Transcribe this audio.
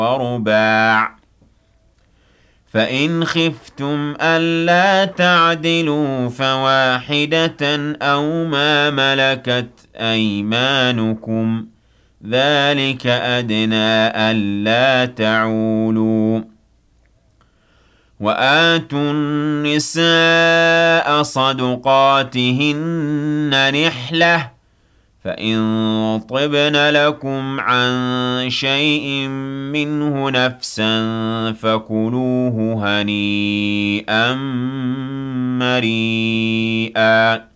وَرُبَاعٌ ۖ فَإِنْ خِفْتُمْ أَلَّا تَعْدِلُوا فَوَاحِدَةً أَوْ مَا مَلَكَتْ أَيْمَانُكُمْ ۚ ذَٰلِكَ أَدْنَىٰ أَلَّا تَعُولُوا ۚ وَآتُوا النِّسَاءَ صَدُقَاتِهِنَّ نِحْلَةً ۚ فَإِن طِبْنَ لَكُمْ عَن شَيْءٍ مِّنْهُ نَفْسًا فَكُلُوهُ هَنِيئًا مَّرِيئًا